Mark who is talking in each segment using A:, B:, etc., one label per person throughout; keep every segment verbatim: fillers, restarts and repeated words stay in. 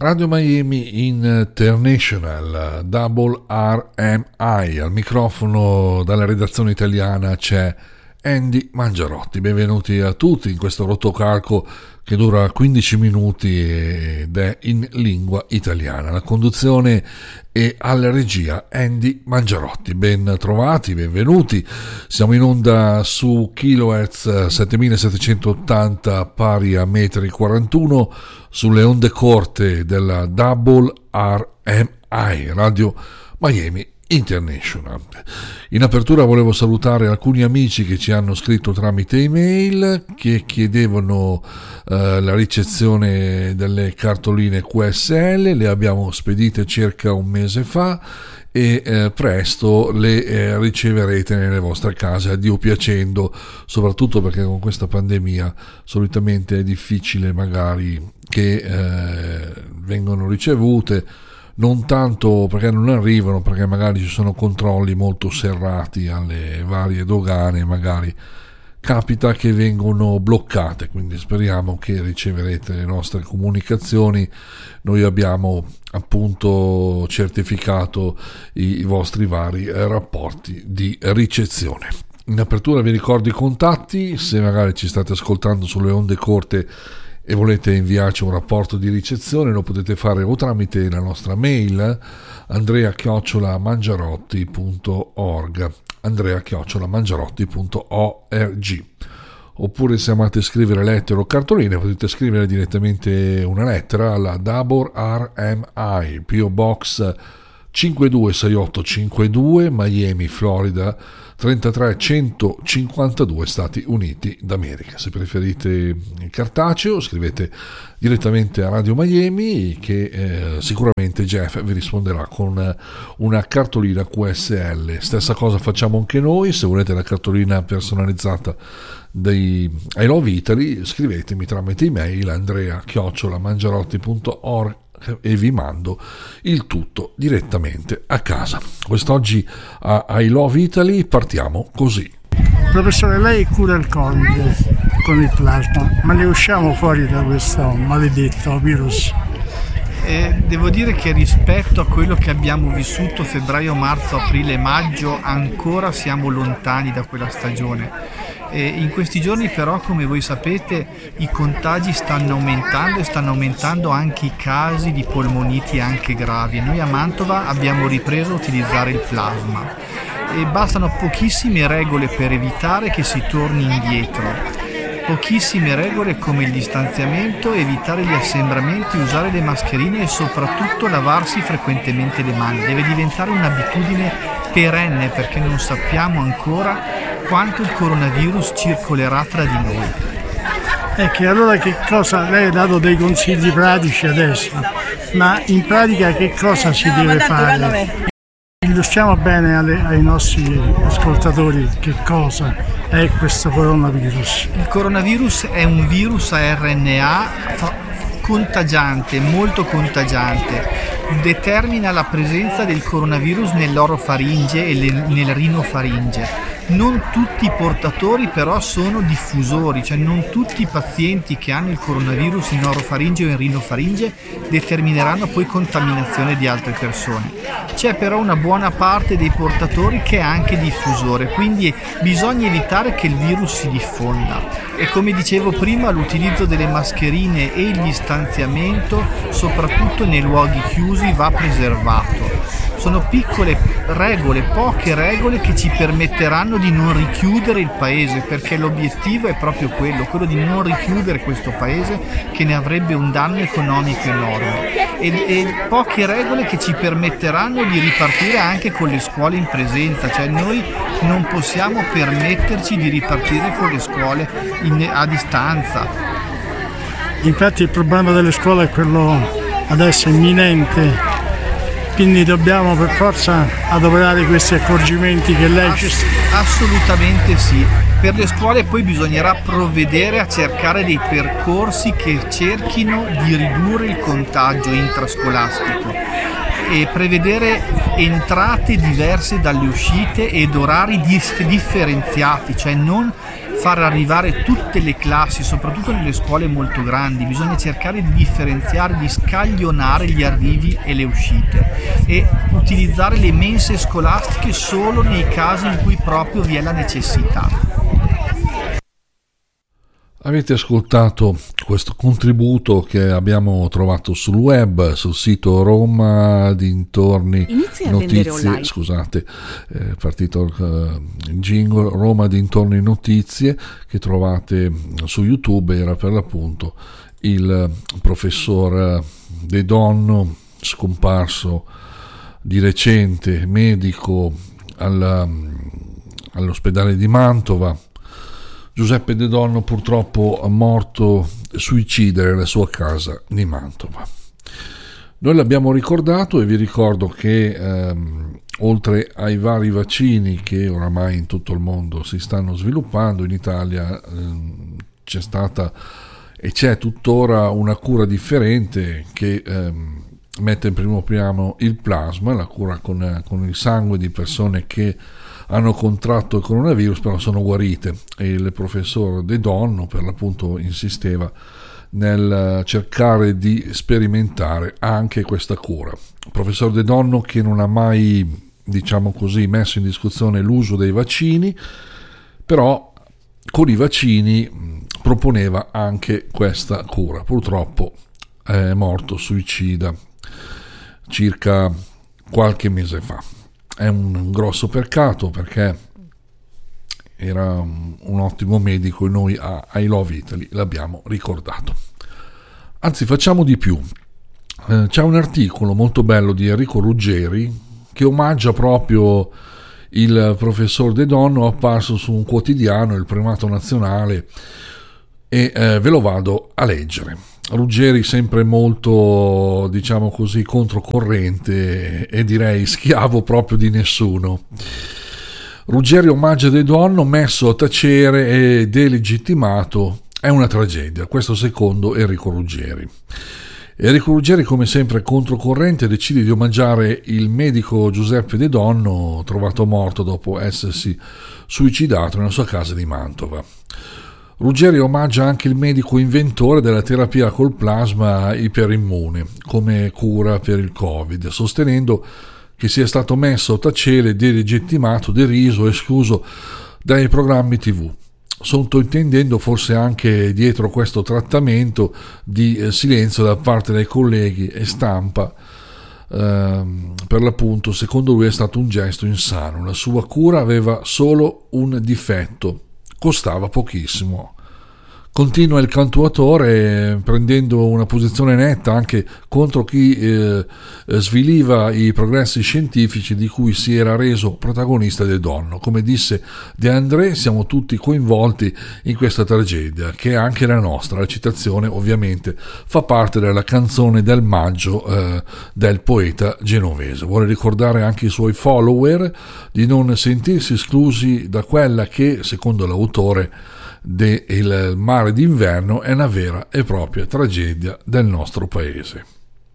A: Radio Miami International, Double R M I, al microfono dalla redazione italiana c'è Andy Mangiarotti. Benvenuti a tutti in questo rotocalco che dura quindici minuti ed è in lingua italiana. La conduzione e alla regia Andy Mangiarotti. Ben trovati, benvenuti. Siamo in onda su kilohertz settemilasettecentottanta pari a metri quarantuno sulle onde corte della Double R M I, Radio Miami International. In apertura volevo salutare alcuni amici che ci hanno scritto tramite email, che chiedevano eh, la ricezione delle cartoline Q S L. Le abbiamo spedite circa un mese fa e eh, presto le eh, riceverete nelle vostre case, a Dio piacendo, soprattutto perché con questa pandemia solitamente è difficile magari che eh, vengano ricevute, non tanto perché non arrivano, perché magari ci sono controlli molto serrati alle varie dogane, magari capita che vengono bloccate, quindi speriamo che riceverete le nostre comunicazioni. Noi abbiamo appunto certificato i, i vostri vari rapporti di ricezione. In apertura vi ricordo i contatti: se magari ci state ascoltando sulle onde corte e volete inviarci un rapporto di ricezione, lo potete fare o tramite la nostra mail andrea chiocciola mangiarotti punto org andrea chiocciola mangiarotti punto org, oppure se amate scrivere lettere o cartoline potete scrivere direttamente una lettera alla Double R M I, P O Box cinque due sei otto cinque due, Miami, Florida trentatré centocinquantadue, Stati Uniti d'America. Se preferite il cartaceo scrivete direttamente a Radio Miami, che eh, sicuramente Jeff vi risponderà con una cartolina Q S L. Stessa cosa facciamo anche noi. Se volete la cartolina personalizzata dei I Love Italy, scrivetemi tramite email andrea chiocciola mangiarotti punto org e vi mando il tutto direttamente a casa. Quest'oggi a I Love Italy partiamo così.
B: Professore, lei cura il Covid con il plasma, ma ne usciamo fuori da questo maledetto virus?
C: Eh, devo dire che rispetto a quello che abbiamo vissuto febbraio, marzo, aprile e maggio ancora siamo lontani da quella stagione. E in questi giorni però, come voi sapete, i contagi stanno aumentando e stanno aumentando anche i casi di polmoniti anche gravi. Noi a Mantova abbiamo ripreso a utilizzare il plasma e bastano pochissime regole per evitare che si torni indietro. Pochissime regole come il distanziamento, evitare gli assembramenti, usare le mascherine e soprattutto lavarsi frequentemente le mani. Deve diventare un'abitudine perenne, perché non sappiamo ancora quanto il coronavirus circolerà tra di noi.
B: E che allora che cosa, lei ha dato dei consigli pratici adesso, ma in pratica che cosa si no, deve fare? Illustriamo bene alle, ai nostri ascoltatori che cosa è questo coronavirus.
C: Il coronavirus è un virus a R N A contagiante, molto contagiante. Determina la presenza del coronavirus nell'orofaringe e nel rinofaringe. Non tutti i portatori però sono diffusori, cioè non tutti i pazienti che hanno il coronavirus in orofaringe o in rinofaringe determineranno poi contaminazione di altre persone. C'è però una buona parte dei portatori che è anche diffusore, quindi bisogna evitare che il virus si diffonda. E come dicevo prima, l'utilizzo delle mascherine e il distanziamento, soprattutto nei luoghi chiusi, va preservato. Sono piccole regole, poche regole che ci permetteranno di non richiudere il paese, perché l'obiettivo è proprio quello, quello di non richiudere questo paese che ne avrebbe un danno economico enorme. E, e poche regole che ci permetteranno di ripartire anche con le scuole in presenza, cioè noi non possiamo permetterci di ripartire con le scuole in, a distanza.
B: Infatti il problema delle scuole è quello adesso imminente. Quindi dobbiamo per forza adoperare questi accorgimenti che lei ci sta.
C: Assolutamente sì. Per le scuole poi bisognerà provvedere a cercare dei percorsi che cerchino di ridurre il contagio intrascolastico e prevedere entrate diverse dalle uscite ed orari differenziati, cioè non far arrivare tutte le classi, soprattutto nelle scuole molto grandi, bisogna cercare di differenziare, di scaglionare gli arrivi e le uscite e utilizzare le mense scolastiche solo nei casi in cui proprio vi è la necessità.
A: Avete ascoltato questo contributo che abbiamo trovato sul web, sul sito Roma dintorni notizie, scusate, è partito il jingle, Roma dintorni notizie, che trovate su YouTube. Era per l'appunto il professor De Donno, scomparso di recente, medico alla, all'ospedale di Mantova. Giuseppe De Donno purtroppo morto suicida nella sua casa di Mantova. Noi l'abbiamo ricordato e vi ricordo che ehm, oltre ai vari vaccini che oramai in tutto il mondo si stanno sviluppando, in Italia ehm, c'è stata e c'è tuttora una cura differente che ehm, mette in primo piano il plasma, la cura con, con il sangue di persone che hanno contratto il coronavirus però sono guarite, e il professor De Donno per l'appunto insisteva nel cercare di sperimentare anche questa cura. Il professor De Donno che non ha mai, diciamo così, messo in discussione l'uso dei vaccini, però con i vaccini proponeva anche questa cura. Purtroppo è morto suicida circa qualche mese fa. È un grosso peccato perché era un ottimo medico e noi a I Love Italy l'abbiamo ricordato. Anzi, facciamo di più. Eh, c'è un articolo molto bello di Enrico Ruggeri che omaggia proprio il professor De Donno, apparso su un quotidiano, il Primato Nazionale, e eh, ve lo vado a leggere. Ruggeri sempre molto, diciamo così, controcorrente e direi schiavo proprio di nessuno. Ruggeri omaggia De Donno, messo a tacere e delegittimato, è una tragedia. Questo secondo Enrico Ruggeri. Enrico Ruggeri, come sempre controcorrente, decide di omaggiare il medico Giuseppe De Donno, trovato morto dopo essersi suicidato nella sua casa di Mantova. Ruggeri omaggia anche il medico inventore della terapia col plasma iperimmune come cura per il Covid, sostenendo che sia stato messo a tacere, delegittimato, deriso, escluso dai programmi tivù, sottointendendo forse anche dietro questo trattamento di silenzio da parte dei colleghi e stampa. Ehm, per l'appunto, secondo lui è stato un gesto insano. La sua cura aveva solo un difetto: costava pochissimo. Continua il cantautore prendendo una posizione netta anche contro chi eh, sviliva i progressi scientifici di cui si era reso protagonista De Donno. Come disse De André, siamo tutti coinvolti in questa tragedia che è anche la nostra. La citazione ovviamente fa parte della canzone del maggio eh, del poeta genovese. Vuole ricordare anche i suoi follower di non sentirsi esclusi da quella che, secondo l'autore de Il mare d'inverno, è una vera e propria tragedia del nostro paese.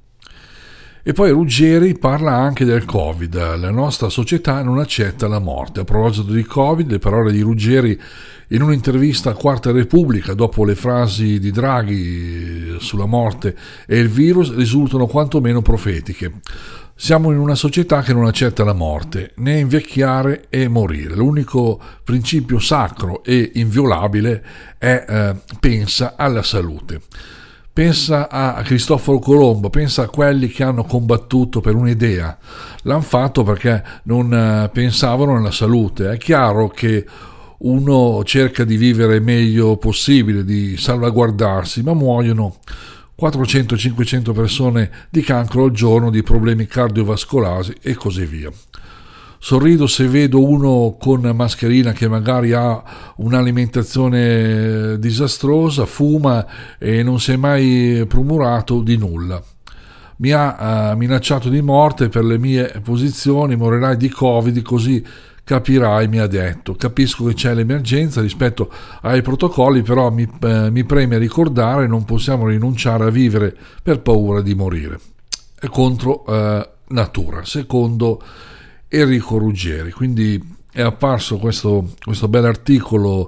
A: E poi Ruggeri parla anche del Covid. La nostra società non accetta la morte. A proposito di Covid, le parole di Ruggeri in un'intervista a Quarta Repubblica dopo le frasi di Draghi sulla morte e il virus risultano quantomeno profetiche. Siamo in una società che non accetta la morte, né invecchiare e morire. L'unico principio sacro e inviolabile è eh, pensa alla salute. Pensa a Cristoforo Colombo, pensa a quelli che hanno combattuto per un'idea. L'hanno fatto perché non eh, pensavano alla salute. È chiaro che uno cerca di vivere meglio possibile, di salvaguardarsi, ma muoiono quattrocento cinquecento persone di cancro al giorno, di problemi cardiovascolari e così via. Sorrido se vedo uno con mascherina che magari ha un'alimentazione disastrosa, fuma e non si è mai promurato di nulla. Mi ha uh, minacciato di morte per le mie posizioni, morirai di Covid, così capirai, mi ha detto. Capisco che c'è l'emergenza rispetto ai protocolli, però mi, eh, mi preme ricordare, non possiamo rinunciare a vivere per paura di morire. È contro eh, natura, secondo Enrico Ruggeri. Quindi è apparso questo, questo bel articolo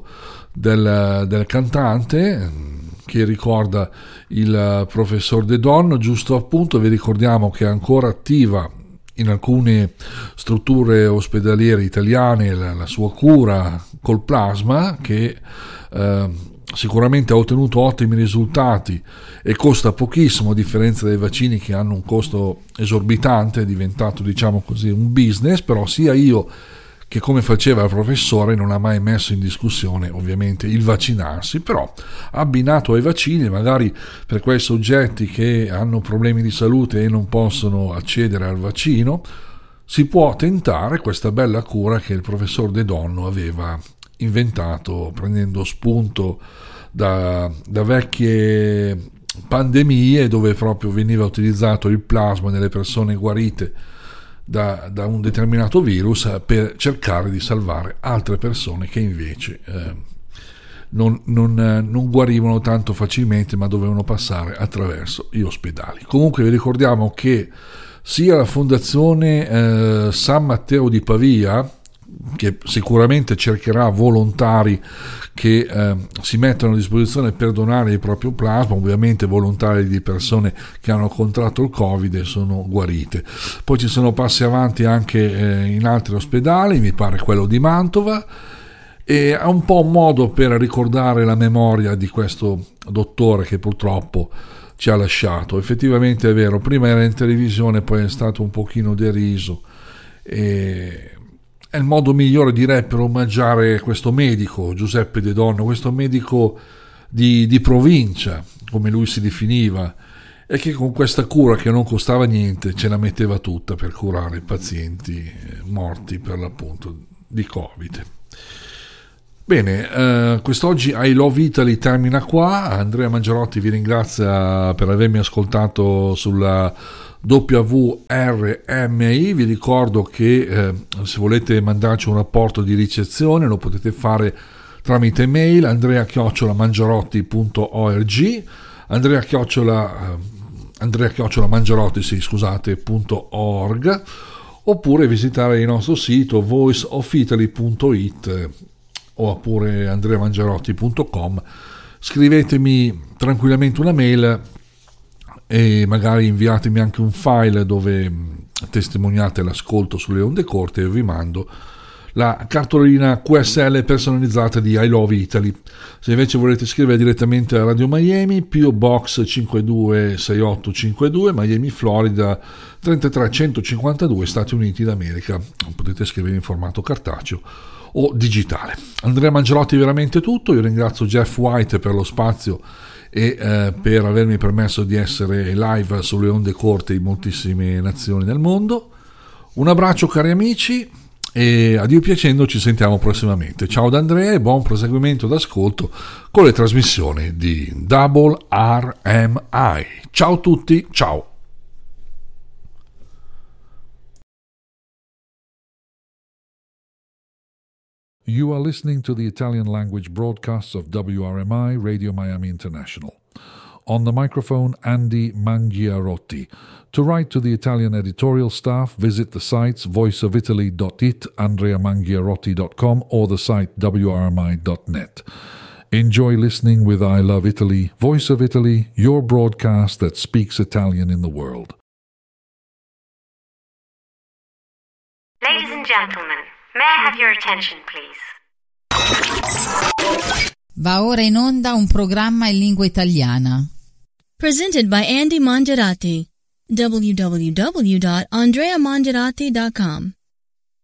A: del, del cantante, che ricorda il professor De Donno. Giusto appunto, vi ricordiamo che è ancora attiva in alcune strutture ospedaliere italiane la, la sua cura col plasma, che eh, sicuramente ha ottenuto ottimi risultati e costa pochissimo, a differenza dei vaccini che hanno un costo esorbitante. È diventato, diciamo così, un business. Però sia io che, come faceva il professore, non ha mai messo in discussione ovviamente il vaccinarsi, però abbinato ai vaccini, magari per quei soggetti che hanno problemi di salute e non possono accedere al vaccino, si può tentare questa bella cura che il professor De Donno aveva inventato prendendo spunto da, da vecchie pandemie, dove proprio veniva utilizzato il plasma nelle persone guarite Da, da un determinato virus per cercare di salvare altre persone che invece eh, non, non, non guarivano tanto facilmente, ma dovevano passare attraverso gli ospedali. Comunque vi ricordiamo che sia la Fondazione eh, San Matteo di Pavia, che sicuramente cercherà volontari che eh, si mettono a disposizione per donare il proprio plasma, ovviamente volontari di persone che hanno contratto il Covid e sono guarite. Poi ci sono passi avanti anche eh, in altri ospedali, mi pare quello di Mantova, e è un po' un modo per ricordare la memoria di questo dottore che purtroppo ci ha lasciato. Effettivamente è vero, prima era in televisione, poi è stato un pochino deriso, e è il modo migliore, direi, per omaggiare questo medico, Giuseppe De Donno, questo medico di, di provincia, come lui si definiva, e che con questa cura che non costava niente ce la metteva tutta per curare i pazienti morti per l'appunto di Covid. Bene, eh, quest'oggi I Love Italy termina qua. Andrea Mangiarotti vi ringrazia per avermi ascoltato sulla W R M I. Vi ricordo che eh, se volete mandarci un rapporto di ricezione lo potete fare tramite mail andrea chiocciola mangiarotti punto org, andrea chiocciola andrea chiocciola mangiarotti sì, scusate, punto org, oppure visitare il nostro sito voice of italy punto it o oppure andrea mangiarotti punto com. Scrivetemi tranquillamente una mail e magari inviatemi anche un file dove testimoniate l'ascolto sulle onde corte, e vi mando la cartolina Q S L personalizzata di I Love Italy. Se invece volete scrivere direttamente a Radio Miami, P O Box cinque due sei otto cinque due, Miami, Florida trentatré centocinquantadue, Stati Uniti d'America, potete scrivere in formato cartaceo o digitale. Andrea Mangiarotti, veramente tutto. Io ringrazio Jeff White per lo spazio e eh, per avermi permesso di essere live sulle onde corte in moltissime nazioni del mondo. Un abbraccio cari amici e a Dio piacendo ci sentiamo prossimamente. Ciao da Andrea e buon proseguimento d'ascolto con le trasmissioni di W R M I. Ciao a tutti, ciao. You are listening to the Italian language broadcasts of W R M I Radio Miami International. On the microphone, Andy Mangiarotti. To write to the Italian editorial staff, visit the sites voice of italy dot it, andrea mangiarotti dot com, or the site w r m i dot net. Enjoy listening with I Love Italy, Voice of Italy, your broadcast that speaks Italian in the world.
D: Ladies and gentlemen, may I have your attention, please?
E: Va ora in onda un programma in lingua italiana.
F: Presented by Andy Mangiarotti. w w w dot andrea mangiarotti dot com